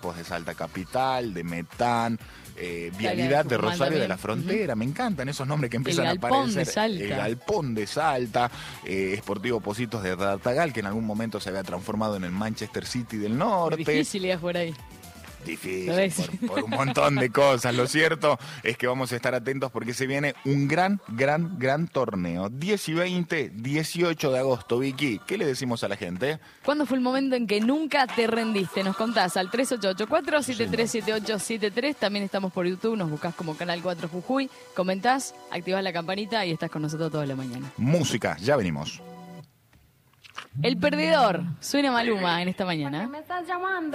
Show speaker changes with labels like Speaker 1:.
Speaker 1: equipos de Salta Capital, de Metán, Vialidad de Rosario de la Frontera. Me encantan esos nombres que empiezan a aparecer. El Galpón de Salta, Sportivo Pocitos de Tartagal, que en algún momento se había transformado en el Manchester City del Norte.
Speaker 2: Es difícil ir por ahí.
Speaker 1: Difícil, por un montón de cosas. Lo cierto es que vamos a estar atentos porque se viene un gran torneo. 10 y 20, 18 de agosto. Vicky, ¿qué le decimos a la gente?
Speaker 2: ¿Cuándo fue el momento en que nunca te rendiste? Nos contás al 3884-737873. También estamos por YouTube, nos buscás como Canal 4 Jujuy. Comentás, activás la campanita y estás con nosotros toda la mañana.
Speaker 1: Música, ya venimos.
Speaker 2: El perdedor, suena Maluma en esta mañana.
Speaker 3: ¿Me estás llamando?